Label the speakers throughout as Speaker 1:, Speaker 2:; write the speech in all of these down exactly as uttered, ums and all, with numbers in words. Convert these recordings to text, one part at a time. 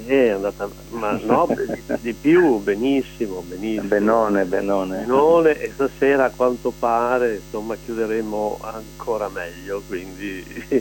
Speaker 1: è andata, ma no, di, di più, benissimo, benissimo.
Speaker 2: Benone, benone.
Speaker 1: Benone, e stasera a quanto pare, insomma, chiuderemo ancora meglio, quindi...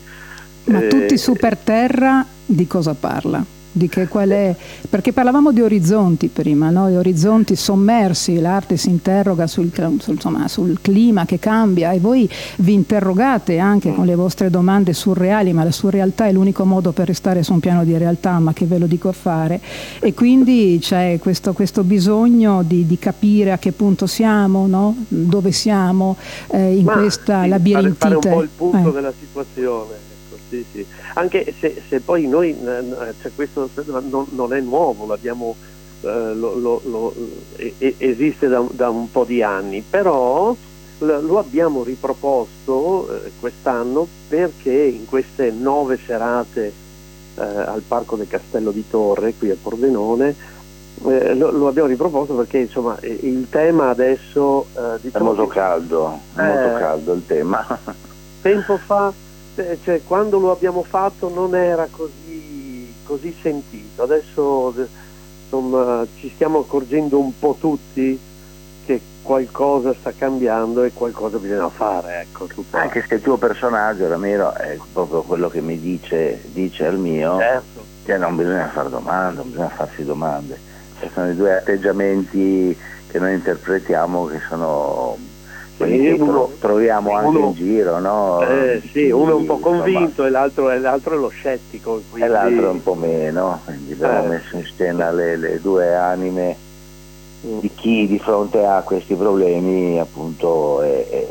Speaker 3: Ma
Speaker 1: eh,
Speaker 3: tutti su per terra di cosa parla? Di che qual è? Perché parlavamo di orizzonti prima, no? Gli orizzonti sommersi, l'arte si interroga sul, sul, insomma, sul clima che cambia, e voi vi interrogate anche con le vostre domande surreali, ma la surrealtà è l'unico modo per restare su un piano di realtà, ma che ve lo dico a fare, e quindi c'è questo, questo bisogno di, di capire a che punto siamo, no? Dove siamo eh, in
Speaker 1: ma
Speaker 3: questa
Speaker 1: sì,
Speaker 3: labirintite.
Speaker 1: Fare, fare un po' il punto
Speaker 3: eh.
Speaker 1: della situazione. Sì, sì. Anche se, se poi noi, cioè questo non, non è nuovo, l'abbiamo, eh, lo, lo, lo, eh, esiste da, da un po' di anni, però lo abbiamo riproposto eh, quest'anno perché in queste nove serate eh, al Parco del Castello di Torre, qui a Pordenone, eh, lo, lo abbiamo riproposto perché insomma il tema adesso eh, diciamo
Speaker 2: è molto
Speaker 1: che,
Speaker 2: caldo, è
Speaker 1: eh,
Speaker 2: molto caldo il tema.
Speaker 1: Tempo fa, cioè, quando lo abbiamo fatto non era così, così sentito, adesso insomma ci stiamo accorgendo un po' tutti che qualcosa sta cambiando e qualcosa bisogna fare, ecco. Tutta...
Speaker 2: Anche se il tuo personaggio, Ramiro, è proprio quello che mi dice, dice al mio,
Speaker 1: certo.
Speaker 2: Che non bisogna fare domande, non bisogna farsi domande, ci sono i due atteggiamenti che noi interpretiamo che sono... Quelli che
Speaker 1: uno,
Speaker 2: troviamo
Speaker 1: uno,
Speaker 2: anche in giro, no?
Speaker 1: Eh, sì, uno è un po'
Speaker 2: Insomma,
Speaker 1: convinto e l'altro è, l'altro è lo scettico. Quindi...
Speaker 2: E l'altro è un po' meno, quindi abbiamo
Speaker 1: eh.
Speaker 2: messo in scena le, le due anime di chi di fronte a questi problemi appunto è, è,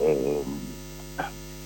Speaker 2: è,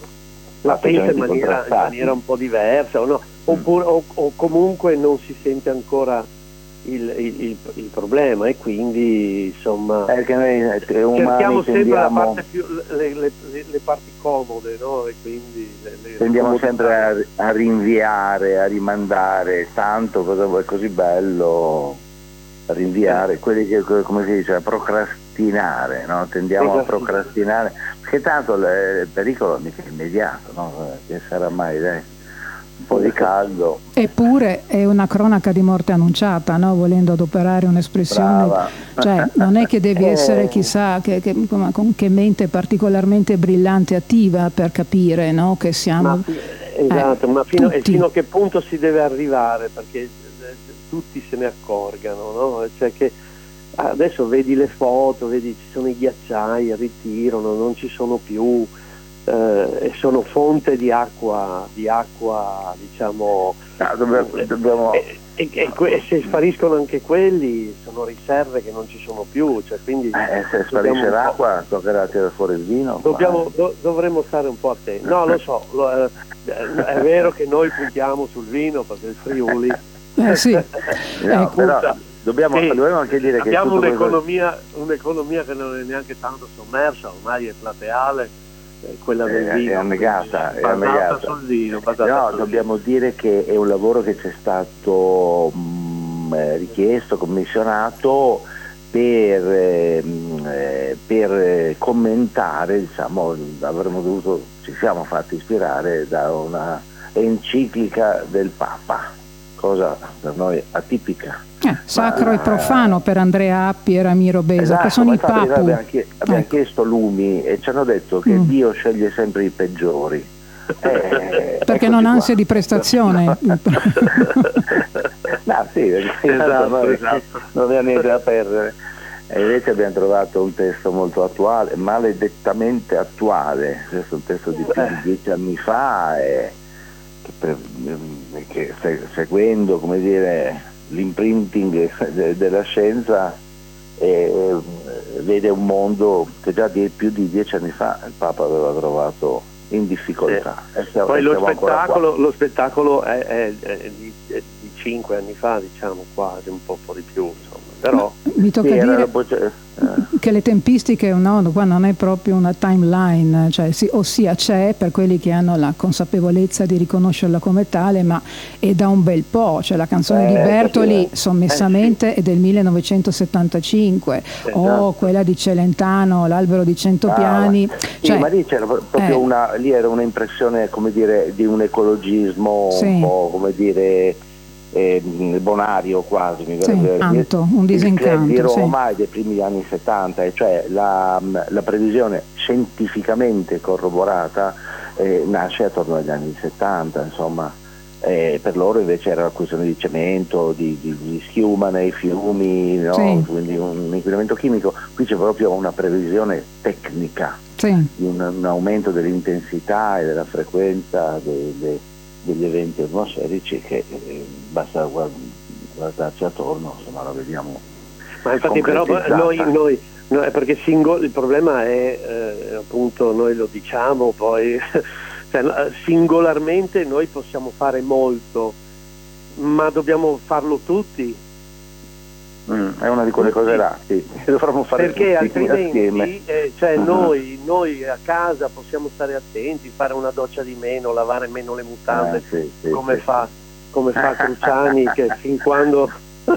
Speaker 1: la pensa in maniera, in maniera un po' diversa, o, no? Oppure, mm. o, o comunque non si sente ancora Il, il, il problema, e quindi insomma
Speaker 2: perché noi
Speaker 1: cerchiamo sempre
Speaker 2: tendiamo,
Speaker 1: la parte più, le, le, le, le parti comode, no? E quindi le, le
Speaker 2: tendiamo sempre a, a rinviare, a rimandare, tanto cosa vuoi, così bello, a rinviare, eh. quelli che, come si dice, a procrastinare, no? Tendiamo a procrastinare, perché tanto il pericolo è mica immediato, no? Che sarà mai, dai, un po' di caldo.
Speaker 3: Eppure è una cronaca di morte annunciata, no? Volendo adoperare un'espressione.
Speaker 2: Brava.
Speaker 3: Cioè non è che devi essere chissà che, che, con che mente particolarmente brillante e attiva per capire, no? Che siamo...
Speaker 1: Ma, esatto,
Speaker 3: eh,
Speaker 1: ma fino,
Speaker 3: tutti.
Speaker 1: fino a che punto si deve arrivare perché tutti se ne accorgano, no? Cioè che adesso vedi le foto, vedi ci sono i ghiacciai, il ritiro, non ci sono più... Eh, e sono fonte di acqua, di acqua diciamo,
Speaker 2: no, dobbiamo, dobbiamo...
Speaker 1: E, e, e, e se spariscono anche quelli sono riserve che non ci sono più, cioè, quindi
Speaker 2: eh, se sparisce l'acqua toccherà tirare fuori il vino,
Speaker 1: dobbiamo, do, dovremmo stare un po' attenti. No, lo so, lo, eh, è vero che noi puntiamo sul vino perché il Friuli
Speaker 3: eh sì.
Speaker 2: no,
Speaker 3: ecco.
Speaker 2: però dobbiamo,
Speaker 1: sì,
Speaker 2: dobbiamo anche dire che
Speaker 1: abbiamo un'economia,
Speaker 2: questo...
Speaker 1: un'economia che non è neanche tanto sommersa, ormai è plateale, quella del
Speaker 2: è,
Speaker 1: vino,
Speaker 2: è annegata, è annegata.
Speaker 1: Sul vino, no,
Speaker 2: sul dobbiamo vino. Dire che è un lavoro che ci è stato mh, richiesto, commissionato per, eh, per commentare, diciamo, avremmo dovuto, ci siamo fatti ispirare da una enciclica del Papa, cosa per noi atipica.
Speaker 3: Eh, sacro ma, e profano per Andrea Appi e Ramiro Besa,
Speaker 2: esatto,
Speaker 3: che sono i papu.
Speaker 2: Abbiamo, chied- abbiamo ecco. chiesto lumi e ci hanno detto che mm. Dio sceglie sempre i peggiori. Eh,
Speaker 3: perché non ha ansia di prestazione.
Speaker 2: no, sì,
Speaker 1: esatto,
Speaker 2: noi,
Speaker 1: esatto.
Speaker 2: non abbiamo niente da perdere. E invece abbiamo trovato un testo molto attuale, maledettamente attuale. Questo è un testo di più di dieci anni fa e che, per, che seguendo, come dire, l'imprinting de- della scienza eh, vede un mondo che già di più di dieci anni fa il Papa aveva trovato in difficoltà.
Speaker 1: Eh.
Speaker 2: E stiamo,
Speaker 1: Poi
Speaker 2: e
Speaker 1: lo
Speaker 2: stiamo
Speaker 1: spettacolo, lo spettacolo è, è, è, di, è di cinque anni fa, diciamo, quasi un po', po' di più, insomma. Però
Speaker 3: mi tocca
Speaker 2: sì,
Speaker 3: dire
Speaker 2: voce, eh.
Speaker 3: che le tempistiche, no, qua non è proprio una timeline, cioè, sì, ossia c'è per quelli che hanno la consapevolezza di riconoscerla come tale, ma è da un bel po', cioè la canzone eh, di Bertoli sommessamente eh, sì. è del millenovecentosettantacinque, esatto. o quella di Celentano, L'albero di cento ah, piani.
Speaker 2: Sì,
Speaker 3: cioè,
Speaker 2: ma lì c'era proprio
Speaker 3: eh,
Speaker 2: una, lì era un'impressione, come dire, di un ecologismo sì. un po', come dire, eh, bonario quasi, mi
Speaker 3: sì,
Speaker 2: verrebbe da dire,
Speaker 3: Anto, un disincanto,
Speaker 2: di Roma
Speaker 3: sì.
Speaker 2: e dei primi anni settanta, e cioè la, la previsione scientificamente corroborata eh, nasce attorno agli anni settanta, insomma. Eh, per loro invece era una questione di cemento, di, di, di schiuma nei fiumi, no?
Speaker 3: Sì.
Speaker 2: Quindi un inquinamento chimico. Qui c'è proprio una previsione tecnica,
Speaker 3: Sì.
Speaker 2: di un, un aumento dell'intensità e della frequenza de, de, degli eventi atmosferici che eh, basta guard- guardarci attorno, insomma la vediamo.
Speaker 1: Ma infatti però noi, noi, noi perché singolo, il problema è eh, appunto, noi lo diciamo poi cioè, singolarmente noi possiamo fare molto, ma dobbiamo farlo tutti.
Speaker 2: Mm, è una di quelle tutti. Cose là, sì. Dovremmo fare
Speaker 1: perché
Speaker 2: tutti
Speaker 1: altrimenti eh, cioè
Speaker 2: uh-huh.
Speaker 1: noi, noi a casa possiamo stare attenti, fare una doccia di meno, lavare meno le mutande,
Speaker 2: eh, sì, sì,
Speaker 1: come,
Speaker 2: sì.
Speaker 1: Fa, come fa Cruciani che fin quando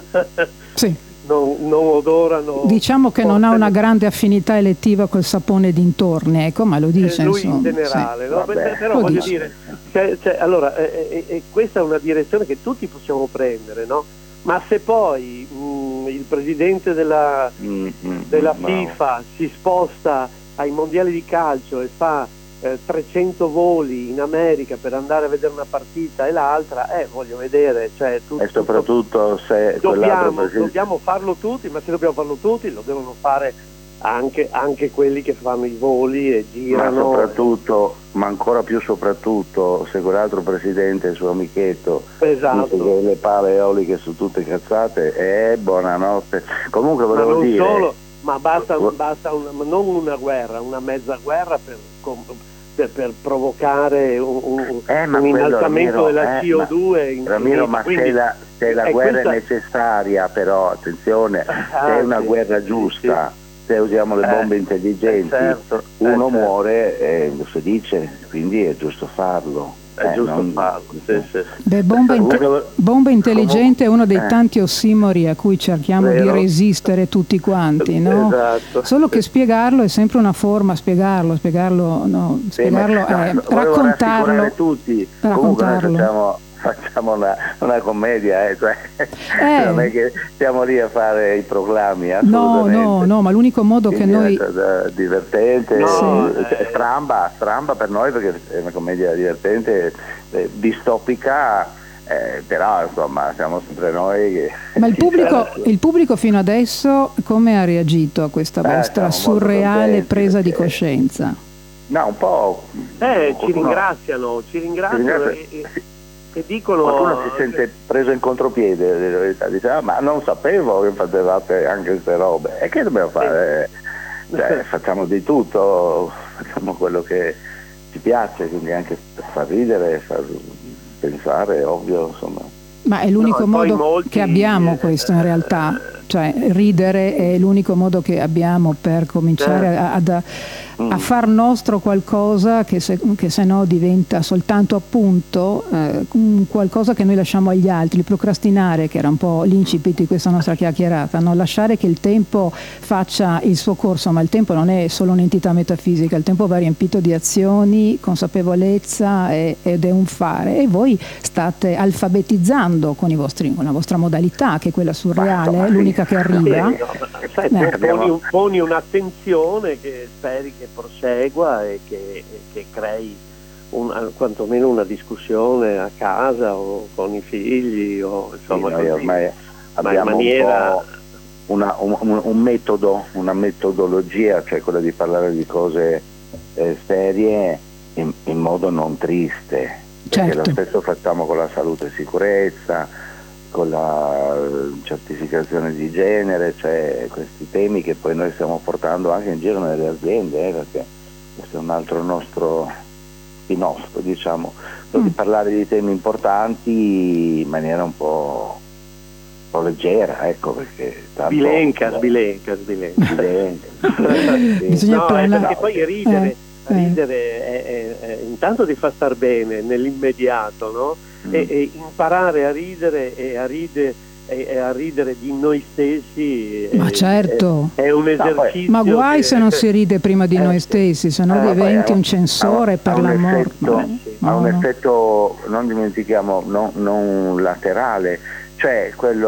Speaker 3: sì.
Speaker 1: non, non odorano,
Speaker 3: diciamo che non ha una grande affinità elettiva col sapone dintorni, ecco, ma lo dice
Speaker 1: eh, lui
Speaker 3: insomma,
Speaker 1: in generale,
Speaker 3: sì.
Speaker 1: no? Beh, però
Speaker 3: lo
Speaker 1: voglio
Speaker 3: dice.
Speaker 1: dire cioè, cioè, allora eh, eh, questa è una direzione che tutti possiamo prendere, no? Ma se poi mh, il presidente della, mm, mm, della no. FIFA si sposta ai mondiali di calcio e fa eh, trecento voli in America per andare a vedere una partita e l'altra, eh, voglio vedere, cioè, tutto,
Speaker 2: e soprattutto se
Speaker 1: dobbiamo,
Speaker 2: presidente...
Speaker 1: dobbiamo farlo tutti, ma se dobbiamo farlo tutti lo devono fare anche, anche quelli che fanno i voli e girano.
Speaker 2: Ma soprattutto, ma ancora più soprattutto, se quell'altro presidente, il suo amichetto,
Speaker 1: esatto.
Speaker 2: dice che le pale eoliche sono tutte cazzate, eh, buonanotte. Comunque volevo
Speaker 1: ma non
Speaker 2: dire...
Speaker 1: Solo, ma basta, basta una, non una guerra, una mezza guerra per, per, per provocare un, un,
Speaker 2: eh,
Speaker 1: un innalzamento
Speaker 2: Ramiro,
Speaker 1: della
Speaker 2: eh,
Speaker 1: C O due.
Speaker 2: Ma, Ramiro, ma
Speaker 1: quindi,
Speaker 2: se la, se la guerra questa... è necessaria, però, attenzione,
Speaker 1: ah,
Speaker 2: se è una
Speaker 1: sì,
Speaker 2: guerra giusta...
Speaker 1: sì, sì.
Speaker 2: Se usiamo le bombe
Speaker 1: eh,
Speaker 2: intelligenti,
Speaker 1: eh, certo,
Speaker 2: uno
Speaker 1: eh, certo.
Speaker 2: muore e lo si dice, quindi è giusto farlo.
Speaker 1: È
Speaker 2: eh,
Speaker 1: giusto
Speaker 2: non...
Speaker 1: farlo, sì, sì.
Speaker 3: Beh, bomba, inte- bomba intelligente è uno dei tanti ossimori a cui cerchiamo Vero. di resistere tutti quanti, no?
Speaker 1: Esatto.
Speaker 3: Solo che spiegarlo è sempre una forma, spiegarlo, spiegarlo, no, spiegarlo
Speaker 2: sì,
Speaker 3: è
Speaker 2: no,
Speaker 3: raccontarlo.
Speaker 2: Tutti.
Speaker 3: Raccontarlo.
Speaker 2: Comunque facciamo, facciamo una, una commedia, eh, cioè,
Speaker 3: eh.
Speaker 2: non è che stiamo lì a fare i proclami,
Speaker 3: no, no, no, ma l'unico modo
Speaker 2: Quindi
Speaker 3: che noi
Speaker 2: è divertente,
Speaker 1: no,
Speaker 2: sì. eh, stramba, stramba per noi perché è una commedia divertente, eh, distopica, eh, però insomma siamo sempre noi che...
Speaker 3: Ma il pubblico, il pubblico fino adesso come ha reagito a questa vostra eh, surreale presa di coscienza?
Speaker 2: No, un po'...
Speaker 1: Eh, ci ringraziano, ci ringraziano e, e, e dicono...
Speaker 2: Qualcuno si sente preso in contropiede, dice, ah, ma non sapevo che facevate anche queste robe. E che dobbiamo fare? Sì. Cioè, facciamo di tutto, facciamo quello che ci piace, quindi anche per far ridere, far pensare, ovvio, insomma.
Speaker 3: Ma è l'unico
Speaker 1: no,
Speaker 3: modo
Speaker 1: molti,
Speaker 3: che abbiamo questo in realtà, cioè ridere è l'unico modo che abbiamo per cominciare a, ad, a far nostro qualcosa che se, che se no diventa soltanto appunto eh, qualcosa che noi lasciamo agli altri, il procrastinare, che era un po' l'incipit di questa nostra chiacchierata, no? Lasciare che il tempo faccia il suo corso, ma il tempo non è solo un'entità metafisica, il tempo va riempito di azioni, consapevolezza e, ed è un fare, e voi state alfabetizzando con, i vostri, con la vostra modalità, che è quella surreale, è l'unica che arriva.
Speaker 1: Sì, sai, eh. poni, poni un'attenzione che speri che prosegua e che, e che crei un, quantomeno una discussione a casa o con i figli o insomma
Speaker 2: sì, noi ormai abbiamo
Speaker 1: in maniera...
Speaker 2: un, po una, un, un metodo, una metodologia, cioè quella di parlare di cose eh, serie in, in modo non triste, perché
Speaker 3: certo.
Speaker 2: Lo stesso facciamo con la salute e sicurezza, con la certificazione di genere, cioè questi temi che poi noi stiamo portando anche in giro nelle aziende, eh, perché questo è un altro nostro spin-off, diciamo, mm. di parlare di temi importanti in maniera un po', un po' leggera, ecco, perché tanto,
Speaker 1: sbilenca, sbilenca, sbilenca.
Speaker 2: sbilenca.
Speaker 3: Sì.
Speaker 1: No, è
Speaker 3: parlare...
Speaker 1: perché poi ridere,
Speaker 3: eh.
Speaker 1: ridere è, è, è, intanto ti fa star bene nell'immediato, no? Mm. E, e imparare a ridere e a ridere e, e a ridere di noi stessi.
Speaker 3: Ma
Speaker 1: è,
Speaker 3: certo.
Speaker 1: È, è un esercizio.
Speaker 3: Ma guai
Speaker 1: che...
Speaker 3: se non si ride prima di
Speaker 2: eh,
Speaker 3: noi stessi, se no
Speaker 2: eh,
Speaker 3: diventi
Speaker 2: un,
Speaker 3: un censore
Speaker 2: ha,
Speaker 3: per
Speaker 2: ha un
Speaker 3: l'amor.
Speaker 2: effetto,
Speaker 3: Ma,
Speaker 2: ha
Speaker 3: no,
Speaker 2: un
Speaker 3: no.
Speaker 2: effetto, non dimentichiamo, non, non laterale, cioè quello